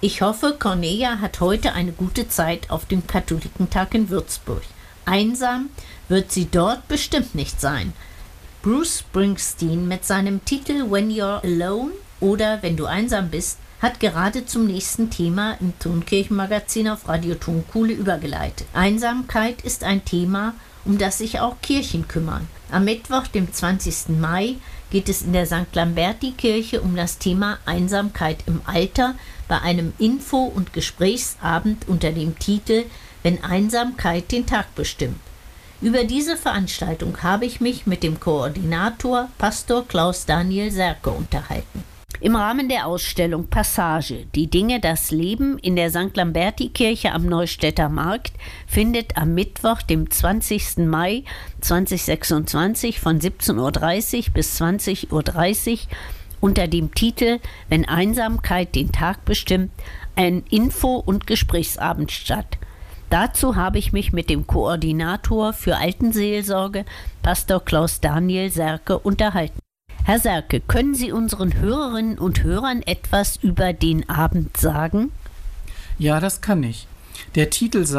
Ich hoffe, Cornelia hat heute eine gute Zeit auf dem Katholikentag in Würzburg. Einsam wird sie dort bestimmt nicht sein. Bruce Springsteen mit seinem Titel When You're Alone oder Wenn du einsam bist, hat gerade zum nächsten Thema im Tonkirchenmagazin auf Radio Tonkuhle übergeleitet. Einsamkeit ist ein Thema, um das sich auch Kirchen kümmern. Am Mittwoch, dem 20. Mai, geht es in der St. Lamberti-Kirche um das Thema Einsamkeit im Alter bei einem Info- und Gesprächsabend unter dem Titel Wenn Einsamkeit den Tag bestimmt. Über diese Veranstaltung habe ich mich mit dem Koordinator Pastor Klaus Daniel Serke unterhalten. Im Rahmen der Ausstellung Passage, die Dinge, das Leben in der St. Lamberti-Kirche am Neustädter Markt findet am Mittwoch, dem 20. Mai 2026 von 17:30 Uhr bis 20:30 Uhr unter dem Titel Wenn Einsamkeit den Tag bestimmt, ein Info- und Gesprächsabend statt. Dazu habe ich mich mit dem Koordinator für Altenseelsorge, Pastor Klaus Daniel Serke, unterhalten. Herr Serke, können Sie unseren Hörerinnen und Hörern etwas über den Abend sagen? Ja, das kann ich. Der Titel